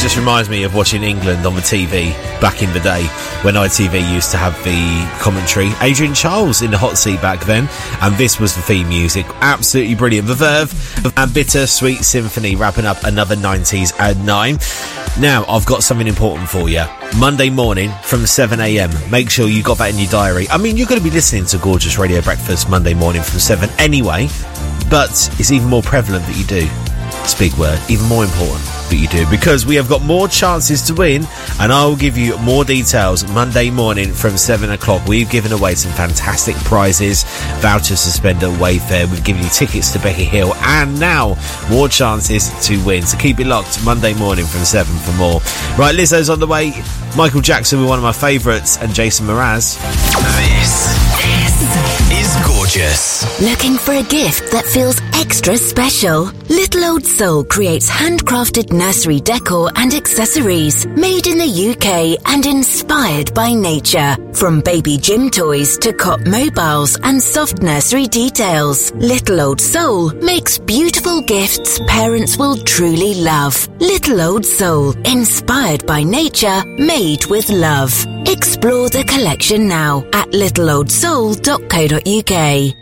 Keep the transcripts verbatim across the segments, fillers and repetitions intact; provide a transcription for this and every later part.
This just reminds me of watching England on the T V back in the day when I T V used to have the commentary. Adrian Charles in the hot seat back then, and this was the theme music. Absolutely brilliant. The Verve and Bitter Sweet Symphony wrapping up another nineties at nine. Now, I've got something important for you. Monday morning from seven a m. Make sure you got that in your diary. I mean, you're going to be listening to Gorgeous Radio Breakfast Monday morning from seven anyway, but it's even more prevalent that you do. It's a big word. Even more important that you do, because we have got more chances to win, and I will give you more details Monday morning from seven o'clock. We've given away some fantastic prizes, vouchers to spend at Wayfair. We've given you tickets to Becky Hill, and now more chances to win. So keep it locked Monday morning from seven for more. Right, Lizzo's on the way. Michael Jackson with one of my favourites, and Jason Mraz. This, this is Gorgeous. Looking for a gift that feels extra special? Little Old Soul creates handcrafted nursery decor and accessories made in the U K and inspired by nature. From baby gym toys to cot mobiles and soft nursery details, Little Old Soul makes beautiful gifts parents will truly love. Little Old Soul, inspired by nature, made with love. Explore the collection now at little old soul dot co dot U K.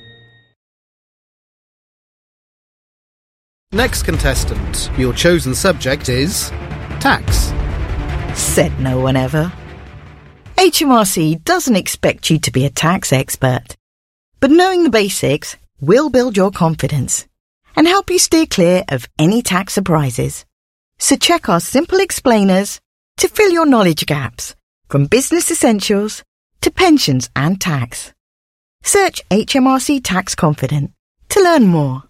Next contestant, your chosen subject is tax. Said no one ever. H M R C doesn't expect you to be a tax expert, but knowing the basics will build your confidence and help you steer clear of any tax surprises. So check our simple explainers to fill your knowledge gaps, from business essentials to pensions and tax. Search H M R C Tax Confident to learn more.